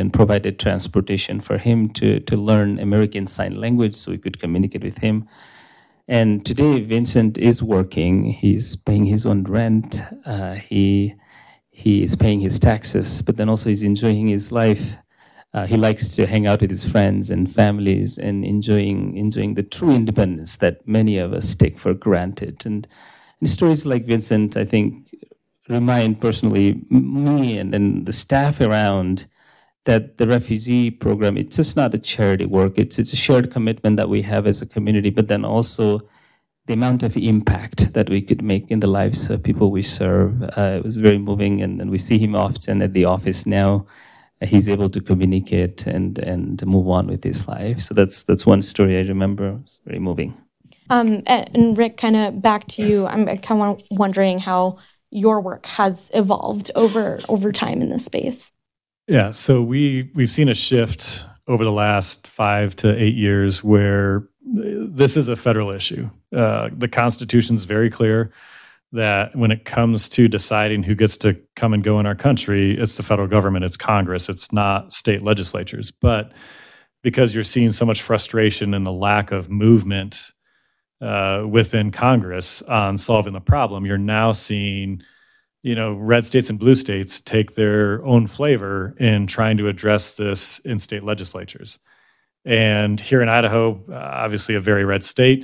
and provided transportation for him to learn American Sign Language so we could communicate with him. And today, Vincent is working. He's paying his own rent. He is paying his taxes, but then also he's enjoying his life. He likes to hang out with his friends and families and enjoying the true independence that many of us take for granted. And stories like Vincent, I think, remind personally me and then the staff around that the refugee program, it's just not a charity work. It's a shared commitment that we have as a community, but then also the amount of impact that we could make in the lives of people we serve. It was very moving, and we see him often at the office now. He's able to communicate and move on with his life. So that's one story I remember. It's very moving. And Rick, kind of back to you. I'm kind of wondering how your work has evolved over time in this space. Yeah, so we've seen a shift over the last 5 to 8 years where this is a federal issue. The Constitution's very clear that when it comes to deciding who gets to come and go in our country, it's the federal government, it's Congress, it's not state legislatures. But because you're seeing so much frustration and the lack of movement within Congress on solving the problem, you're now seeing red states and blue states take their own flavor in trying to address this in state legislatures. And here in Idaho, obviously a very red state,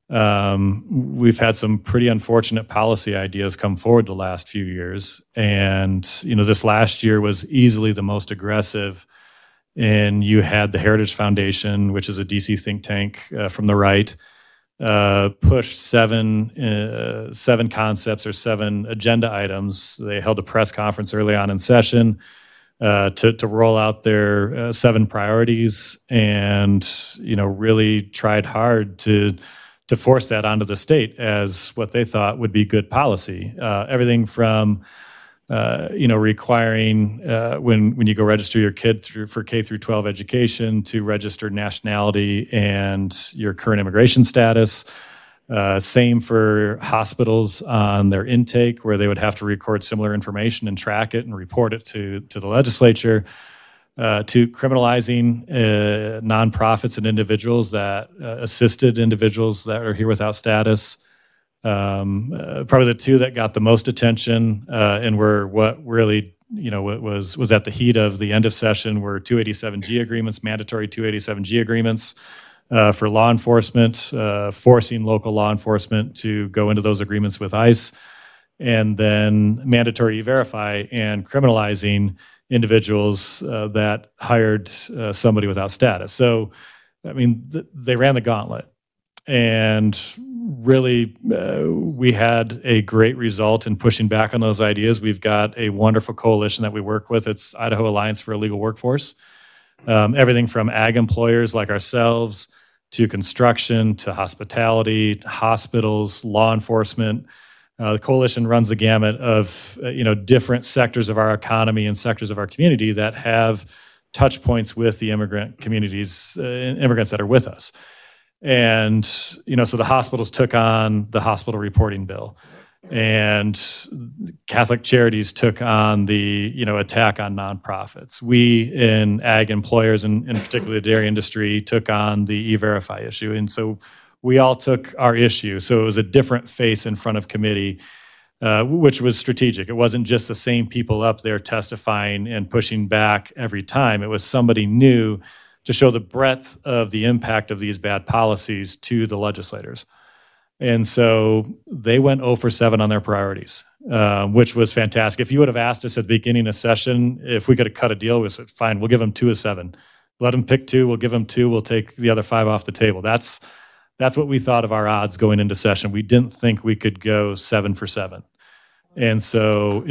we've had some pretty unfortunate policy ideas come forward the last few years. And, this last year was easily the most aggressive. And you had the Heritage Foundation, which is a DC think tank from the right, pushed seven concepts or 7 agenda items. They held a press conference early on in session to roll out their 7 priorities, and really tried hard to force that onto the state as what they thought would be good policy. Everything from requiring when you go register your kid for K through 12 education to register nationality and your current immigration status. Same for hospitals on their intake, where they would have to record similar information and track it and report it to the legislature. To criminalizing nonprofits and individuals that assisted individuals that are here without status. Probably the 2 that got the most attention and were what really was at the heat of the end of session were 287G agreements, mandatory 287G agreements for law enforcement, forcing local law enforcement to go into those agreements with ICE, and then mandatory E-Verify and criminalizing individuals that hired somebody without status. So, they ran the gauntlet. And really, we had a great result in pushing back on those ideas. We've got a wonderful coalition that we work with. It's Idaho Alliance for a Legal Workforce. Everything from ag employers like ourselves to construction to hospitality to hospitals, law enforcement. The coalition runs the gamut of different sectors of our economy and sectors of our community that have touch points with the immigrant communities, immigrants that are with us. And, so the hospitals took on the hospital reporting bill, and Catholic Charities took on the, attack on nonprofits. We in ag employers and particularly the dairy industry took on the E-Verify issue. And so we all took our issue. So it was a different face in front of committee, which was strategic. It wasn't just the same people up there testifying and pushing back every time. It was somebody new to show the breadth of the impact of these bad policies to the legislators. And so they went 0 for 7 on their priorities, which was fantastic. If you would have asked us at the beginning of session if we could have cut a deal, we said, fine, we'll give them 2 of 7. Let them pick 2, we'll give them 2, we'll take the other 5 off the table. That's what we thought of our odds going into session. We didn't think we could go 7 for 7. And so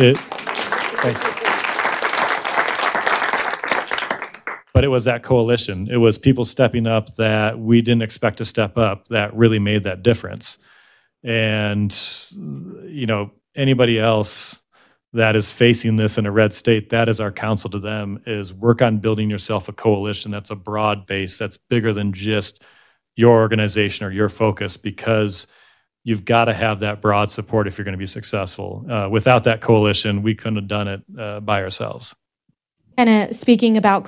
but it was that coalition. It was people stepping up that we didn't expect to step up that really made that difference. And, anybody else that is facing this in a red state, that is our counsel to them, is work on building yourself a coalition that's a broad base, that's bigger than just your organization or your focus, because you've got to have that broad support if you're going to be successful. Without that coalition, we couldn't have done it by ourselves. Kind of speaking about